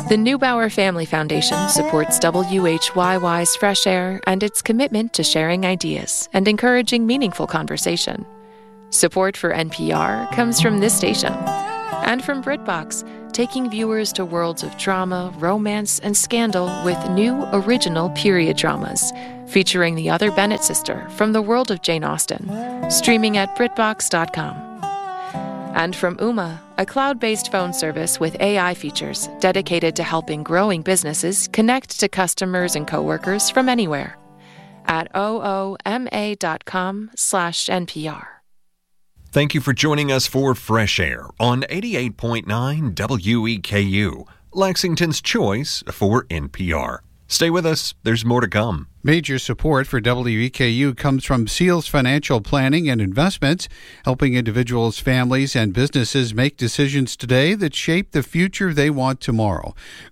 The Neubauer Family Foundation supports WHYY's Fresh Air and its commitment to sharing ideas and encouraging meaningful conversation. Support for NPR comes from this station and from BritBox, taking viewers to worlds of drama, romance, and scandal with new original period dramas featuring the other Bennett sister from the world of Jane Austen, streaming at BritBox.com. And from Ooma, a cloud-based phone service with AI features dedicated to helping growing businesses connect to customers and coworkers from anywhere at ooma.com/NPR. Thank you for joining us for Fresh Air on 88.9 WEKU, Lexington's choice for NPR. Stay with us. There's more to come. Major support for WEKU comes from Seals Financial Planning and Investments, helping individuals, families, and businesses make decisions today that shape the future they want tomorrow.